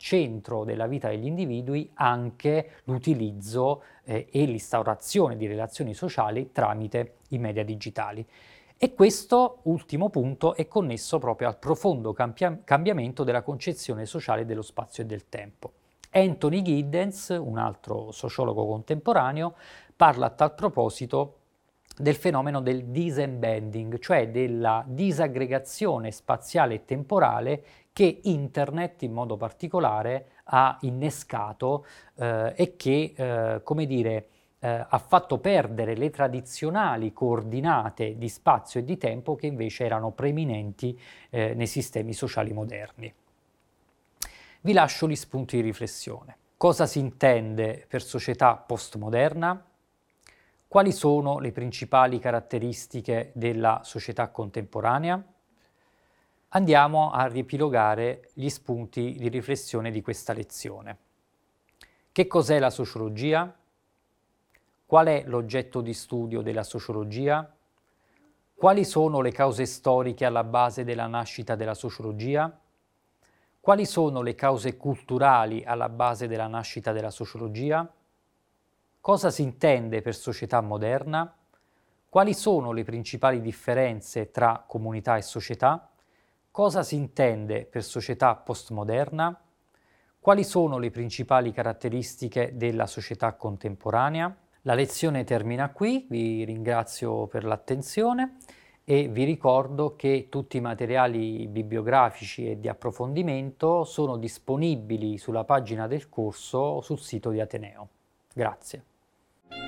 centro della vita degli individui anche l'utilizzo e l'instaurazione di relazioni sociali tramite i media digitali. E questo ultimo punto è connesso proprio al profondo cambiamento della concezione sociale dello spazio e del tempo. Anthony Giddens, un altro sociologo contemporaneo, parla a tal proposito del fenomeno del disembanding, cioè della disaggregazione spaziale e temporale che Internet in modo particolare ha innescato e che, come dire, ha fatto perdere le tradizionali coordinate di spazio e di tempo che invece erano preminenti nei sistemi sociali moderni. Vi lascio gli spunti di riflessione. Cosa si intende per società postmoderna? Quali sono le principali caratteristiche della società contemporanea? Andiamo a riepilogare gli spunti di riflessione di questa lezione. Che cos'è la sociologia? Qual è l'oggetto di studio della sociologia? Quali sono le cause storiche alla base della nascita della sociologia? Quali sono le cause culturali alla base della nascita della sociologia? Cosa si intende per società moderna? Quali sono le principali differenze tra comunità e società? Cosa si intende per società postmoderna? Quali sono le principali caratteristiche della società contemporanea? La lezione termina qui, vi ringrazio per l'attenzione e vi ricordo che tutti i materiali bibliografici e di approfondimento sono disponibili sulla pagina del corso sul sito di Ateneo. Grazie.